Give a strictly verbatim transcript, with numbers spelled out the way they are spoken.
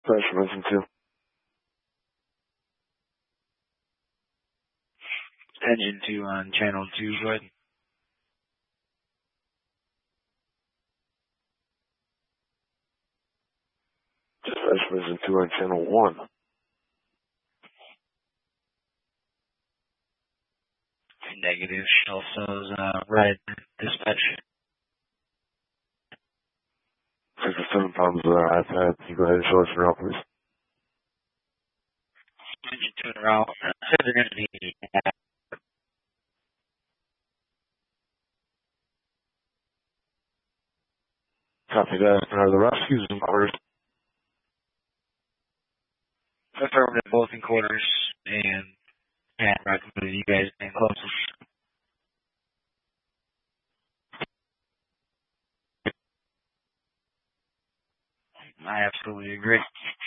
Specimen two. Engine two on channel two, go ahead. Specimen two on channel one. Negative. Also, uh, red dispatch. Six or seven pounds of uh, iPad. Can you go ahead and show us your route, please? Engine two en route. Uh, said they're going to be. Copy that. Are the rescues and orders? Affirmative, both in quarters, and and recommended you guys being closest. I absolutely agree.